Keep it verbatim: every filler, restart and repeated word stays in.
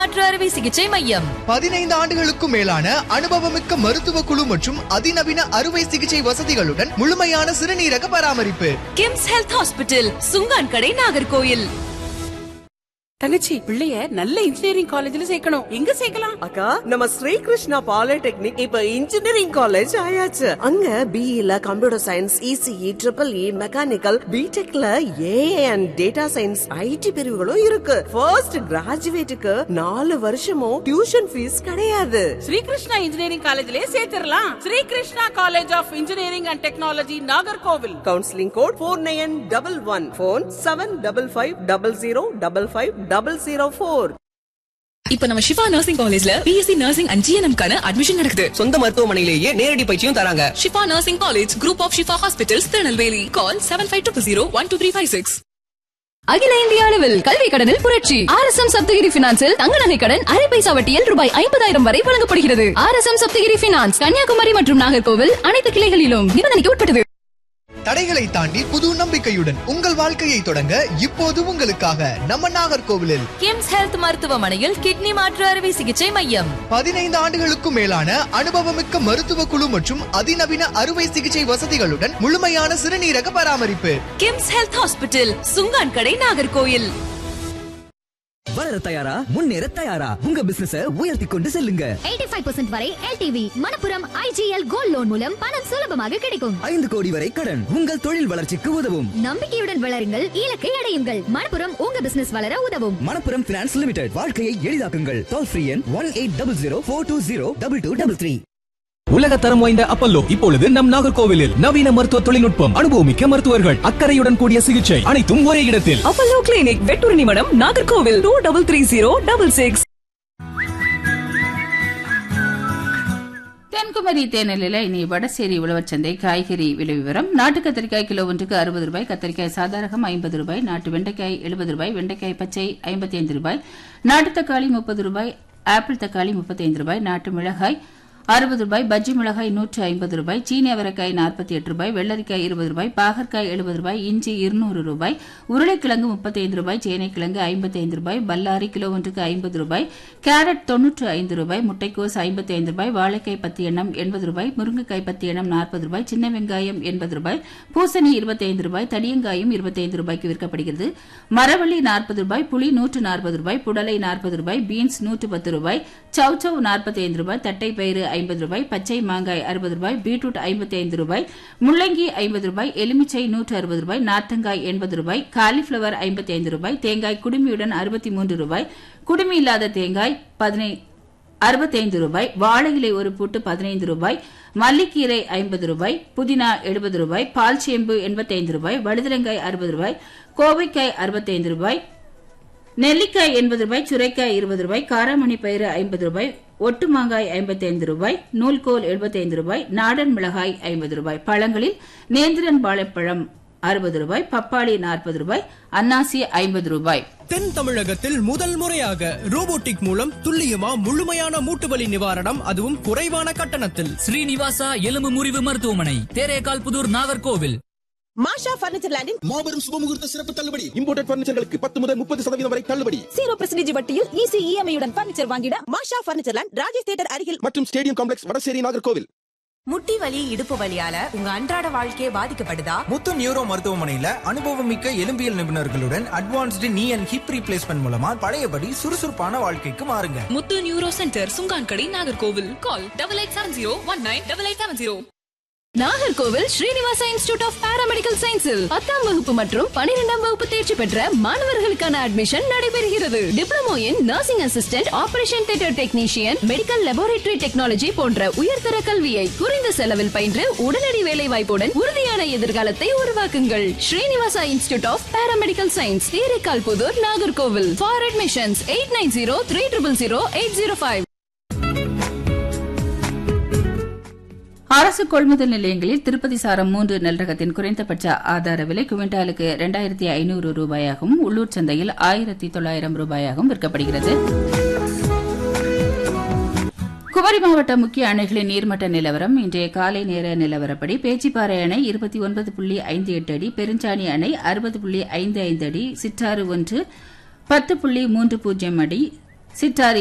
மாற்று அறுவை சிகிச்சை மையம். பதினைந்து ஆண்டுகளுக்கும் மேலான அனுபவமிக்க மருத்துவ குழு மற்றும் அதிநவீன அறுவை சிகிச்சை வசதிகளுடன் முழுமையான சிறுநீரக பராமரிப்பு. கிம்ஸ் ஹெல்த் ஹாஸ்பிட்டல், சுங்கான் கடை, நாகர்கோயில். தங்கச்சி, பிள்ளைய நல்ல இன்ஜினியரிங் காலேஜ்ல சேர்க்கணும். எங்க சேர்க்கலாம்? அக்கா, நம்ம ஸ்ரீ கிருஷ்ணா பாலிடெக்னிக் இப்ப இன்ஜினியரிங் காலேஜ் ஆயாச்சு. அங்க பிஇல computer science, ECE, triple E, mechanical, பிடெக்ல AI and data science, ID பிரிவுகளும் இருக்கு. ஃபர்ஸ்ட் கிராஜுவேட்டுக்கு நாலு வருஷமும் டியூஷன் ஃபீஸ் கிடையாது. Sri Krishna engineering காலேஜ்லயே சேர்த்திடலாம். Sri Krishna college of engineering and technology, Nagercoil. Counselling code four nine double one. Phone seven double five double zero double five double zero four. இப்ப நம்ம Shifa nursing காலேஜ்ல BSc nursing and GNM கான admission நடக்குது. சொந்த மருத்துவமனையிலேயே நேரடி பயிற்சியும் தராங்க. Shifa nursing college, group of Shifa hospitals, Tirunelveli. Call seven five two zero one two three five six. அகில இந்திய அளவில் கல்வி கடனில் புரட்சி. ஆர் எஸ் எம் சப்தகிரி பினான்சில் தங்க நகை கடன் அரை பைசா வட்டியில் ரூபாய் ஐம்பதாயிரம் வரை வழங்கப்படுகிறது. R S M Saptagiri finance, Kanyakumari மற்றும் நாகர்கோவில் அனைத்து கிளைகளிலும் நிபந்தனைக்கு உட்பட்டது. தடைகளை தாண்டி புது நம்பிக்கையுடன் உங்கள் வாழ்க்கையை தொடங்க இப்போது உங்களுக்காக நம்ம நாகர்கோவிலில் கிம்ஸ் ஹெல்த் மருத்துவமனையில் கிட்னி மாற்று அறுவை சிகிச்சை மையம். பதினைந்து ஆண்டுகளுக்கும் மேலான அனுபவமிக்க மருத்துவ குழு மற்றும் அதிநவீன அறுவை சிகிச்சை வசதிகளுடன் முழுமையான சிறுநீரக பராமரிப்பு. கிம்ஸ் ஹெல்த் ஹாஸ்பிட்டல், சுங்கான் கடை, நாகர்கோயில். வளர தயாரா, முன்னேற தயாரா, உங்க பிசினஸ உயர்த்தி கொண்டு செல்லுங்க. எண்பத்தி ஐந்து பர்சன்ட் வரை LTV Manappuram IGL gold loan மூலம் பணம் சுலபமாக கிடைக்கும். ஐந்து கோடி வரை கடன் உங்கள் தொழில் வளர்ச்சிக்கு உதவும். நம்பிக்கையுடன் வளருங்கள், இலக்கை அடையுங்கள். மணப்புரம் உங்க பிசினஸ் வளர உதவும். Manappuram finance limited. வாழ்க்கையை எளிதாக்குங்கள். டோல் ஃப்ரீ எண் one eight double zero four two zero double two double three. உலக தரம் வாய்ந்த அப்பல்லோ இப்பொழுது நம் நாகர்கோவிலில். நவீன மருத்துவ தொழில்நுட்பம், அனுபவமிக்க மருத்துவர்கள், அக்கறையுடன் கூடிய சிகிச்சை, அனைத்தும் ஒரே இடத்தில். அப்பல்லோ கிளினிக், வெட்டூர் நிமிடம், Nagercoil. Two double three zero double six. தென்குமரி தேனில இனி வடசேரி உழவர் சந்தை காய்கறி விலை விவரம். நாட்டு கத்திரிக்காய் கிலோ ஒன்றுக்கு அறுபது ரூபாய், கத்திரிக்காய் சாதாரகம் ஐம்பது ரூபாய், நாட்டு வெண்டைக்காய் எழுபது ரூபாய், வெண்டைக்காய் பச்சை ஐம்பத்தி ஐந்து ரூபாய், நாட்டு தக்காளி முப்பது ரூபாய், ஆப்பிள் தக்காளி முப்பத்தி ஐந்து ரூபாய், நாட்டு மிளகாய் அறுபது ரூபாய், பஜ்ஜி மிளகாய் நூற்று ஐம்பது ரூபாய், சீனி அவரைக்காய் நாற்பத்தி எட்டு ரூபாய், வெள்ளரிக்காய் இருபது ரூபாய், பாகற்காய் எழுபது ரூபாய், இஞ்சி இருநூறு ரூபாய், உருளைக்கிழங்கு முப்பத்தி ஐந்து ரூபாய், சேனைக்கிழங்கு ஐம்பத்தி ஐந்து ரூபாய், பல்லாரி கிலோ ஒன்றுக்கு ஐம்பது ரூபாய், கேரட் தொன்னூற்று ஐந்து ரூபாய், முட்டைக்கோஸ் ஐம்பத்தி ஐந்து ரூபாய், வாழைக்காய் பத்து எண்ணம் எண்பது ரூபாய், முருங்கைக்காய் பத்து எண்ணம் நாற்பது ரூபாய், சின்ன வெங்காயம் எண்பது ரூபாய், பூசணி இருபத்தி ஐந்து ரூபாய், தடியங்காயும் இருபத்தி ஐந்து ரூபாய்க்கு விற்கப்படுகிறது. மரவள்ளி நாற்பது ரூபாய், புளி நூற்று நாற்பது ரூபாய், புடலை நாற்பது ரூபாய், பீன்ஸ் நூற்று பத்து ரூபாய், சவுச்சவ் நாற்பத்தி ஐந்து ரூபாய், தட்டைப்பயிறு ஐம்பது ரூபாய், பச்சை மாங்காய் அறுபது ரூபாய், பீட்ரூட் ஐம்பத்தி ஐந்து ரூபாய், முள்ளங்கி ஐம்பது ரூபாய், எலுமிச்சை நூற்று அறுபது ரூபாய், நார்த்தங்காய் எண்பது ரூபாய், காலிஃபிளவர் ஐம்பத்தி ஐந்து ரூபாய், தேங்காய் குடுமியுடன் அறுபத்தி மூன்று ரூபாய், குடுமி இல்லாத தேங்காய் அறுபத்தி ஐந்து ரூபாய், வாழை இலை ஒரு பூட்டு பதினைந்து ரூபாய், மல்லிக்கீரை ஐம்பது ரூபாய், புதினா எழுபது ரூபாய், பால் சேம்பு எண்பத்தி ஐந்து ரூபாய், வழுதலங்காய் அறுபது ரூபாய், கோவைக்காய் அறுபத்தி ஐந்து ரூபாய், நெல்லிக்காய் எண்பது ரூபாய், சுரைக்காய் இருபது ரூபாய், காராமணி பயிறு ஐம்பது ரூபாய், ஒட்டு மாங்காய் ஐம்பத்தி ஐந்து ரூபாய், நூல்கோல் எழுபத்தி ஐந்து ரூபாய், நாடன் மிளகாய் ஐம்பது ரூபாய். பழங்களில் நேந்திரன் வாழைப்பழம் அறுபது ரூபாய், பப்பாளி நாற்பது ரூபாய், அன்னாசி ஐம்பது ரூபாய். தென் தமிழகத்தில் முதல் முறையாக ரோபோட்டிக் மூலம் துல்லியமா முழுமையான மூட்டுவலி நிவாரணம், அதுவும் குறைவான கட்டணத்தில். ஸ்ரீனிவாசா எலும்பு முறிவு மருத்துவமனை, தேரேகால் புதூர், நாகர்கோவில். மாஷா பர்னிச்சர் லேண்டின் மாபெரும் சுபமுகூர்த்த சிறப்பு தள்ளுபடி. இம்போர்ட்டட் பர்னிச்சர்களுக்கு பத்து முதல் முப்பது சதவீதம் வரை தள்ளுபடி. ஜீரோ பர்சன்டேஜ் வட்டியில் ஈஸி இஎம்ஐயுடன் பர்னிச்சர் வாங்கிட மாஷா பர்னிச்சர் லேண்ட், ராஜேஷ் தியேட்டர் அருகில் மற்றும் ஸ்டேடியம் காம்ப்ளெக்ஸ், வடசேரி, நாகர்கோவில். முட்டி வலி, இடுப்பு வலியால உங்க அன்றாட வாழ்க்கையே பாதிக்கப்படுதா? முத்து நியூரோ மருத்துவமனையில அனுபவமிக்க எலும்பியல் நிபுணர்களுடன் அட்வான்ஸ்டு நீ அண்ட் ஹிப் ரீப்ளேஸ்மெண்ட் மூலமா பழையபடி சுறுசுறுப்பான வாழ்க்கைக்கு மாறுங்க. முத்து neuro centre, Chunkankadai, Nagercoil. Call double eight seven zero one nine double eight seven zero. Nagercoil Srinivasa institute of paramedical சயின்ஸில் பத்தாம் வகுப்பு மற்றும் பனிரெண்டாம் வகுப்பு தேர்ச்சி பெற்ற மாணவர்களுக்கான அட்மிஷன் நடைபெறுகிறது. Diploma in nursing assistant, operation theatre technician, medical laboratory technology போன்ற உயர்தர கல்வியை குறைந்த செலவில் பயின்று உடனடி வேலை வாய்ப்புடன் உறுதியான எதிர்காலத்தை உருவாக்குங்கள். Srinivasa institute of paramedical science, Theraikkal Pudur, Nagercoil. For admissions eight nine zero three triple zero eight zero five. அரசு கொள்முதல் நிலையங்களில் திருப்பதி சாரம் மூன்று நெல் ரகத்தின் குறைந்தபட்ச ஆதார விலை குவிண்டாலுக்கு இரண்டாயிரத்தி ஐநூறு ரூபாயாகவும், உள்ளூர் சந்தையில் ஆயிரத்தி தொள்ளாயிரம் ரூபாயாகவும் விற்கப்படுகிறது. குமரி மாவட்ட முக்கிய அணைகளின் நீர்மட்ட நிலவரம். இன்றைய காலை நேர நிலவரப்படி பேச்சிப்பாறை அணை இருபத்தி ஒன்பது புள்ளி ஐந்து எட்டு அடி, பெருஞ்சாணி அணை அறுபது புள்ளி ஐந்து ஐந்து அடி, சிற்றாறு ஒன்று பத்து புள்ளி மூன்று பூஜ்ஜியம் அடி, சிட்டாரி